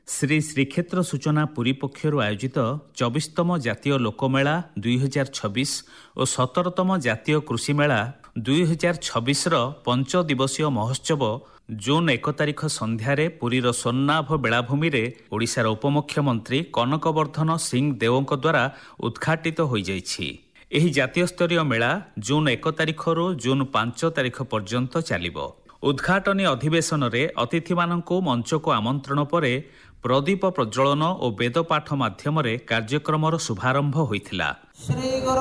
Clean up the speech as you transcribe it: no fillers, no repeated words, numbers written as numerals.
ଶ୍ରୀ ଶ୍ରୀକ୍ଷେତ୍ର ସୂଚନା ପୁରୀ ପକ୍ଷରୁ ଆୟୋଜିତ 24ତମ ଜାତୀୟ ଲୋକମେଳା 2026 ଓ 17ତମ ଜାତୀୟ କୃଷିମେଳା 2026ର 5 ଦିବସୀୟ ମହୋତ୍ସବ ଜୁନ୍ 1 ତାରିଖ ସନ୍ଧ୍ୟାରେ ପୁରୀର ସ୍ୱର୍ଣ୍ଣାଭ ବେଳାଭୂମିରେ ଓଡ଼ିଶାର ଉପମୁଖ୍ୟମନ୍ତ୍ରୀ କନକବର୍ଦ୍ଧନ ସିଂ ଦେଓଙ୍କ ଦ୍ୱାରା ଉଦ୍ଘାଟିତ ହୋଇଯାଇଛି। ଏହି ଜାତୀୟ ସ୍ତରୀୟ ମେଳା ଜୁନ୍ 1 ତାରିଖରୁ ଜୁନ୍ 5 ତାରିଖ ପର୍ଯ୍ୟନ୍ତ ଚାଲିବ। ଉଦ୍ଘାଟନୀ ଅଧିବେଶନରେ ଅତିଥିମାନଙ୍କୁ ମଞ୍ଚକୁ ଆମନ୍ତ୍ରଣ ପରେ ପ୍ରଦୀପ ପ୍ରଜ୍ୱଳନ ଓ ବେଦପାଠ ମାଧ୍ୟମରେ କାର୍ଯ୍ୟକ୍ରମର ଶୁଭାରମ୍ଭ ହୋଇଥିଲା।